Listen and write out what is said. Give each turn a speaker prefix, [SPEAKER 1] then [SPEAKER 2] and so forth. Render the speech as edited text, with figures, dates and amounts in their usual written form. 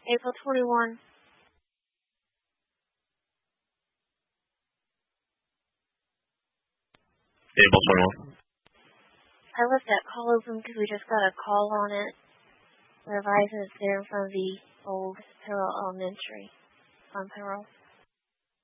[SPEAKER 1] April 21.
[SPEAKER 2] April 21.
[SPEAKER 1] I left that call open because we just got a call on it. The Verizon is there in front of the old Peril Elementary on Peril.